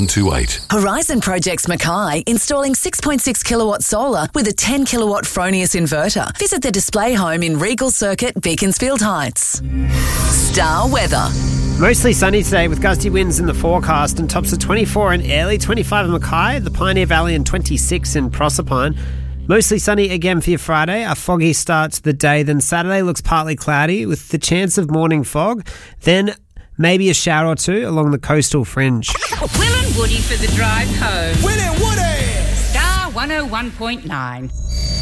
28. Horizon Projects Mackay installing 6.6 kilowatt solar with a 10 kilowatt Fronius inverter. Visit the display home in Regal Circuit, Beaconsfield Heights. Star weather. Mostly sunny today with gusty winds in the forecast and tops of 24 in Airlie, 25 in Mackay, the Pioneer Valley and 26 in Proserpine. Mostly sunny again for your Friday. A foggy start to the day. Then Saturday looks partly cloudy with the chance of morning fog. Then maybe a shower or two along the coastal fringe. Will and Woody for the drive home. Will and Woody! Star 101.9.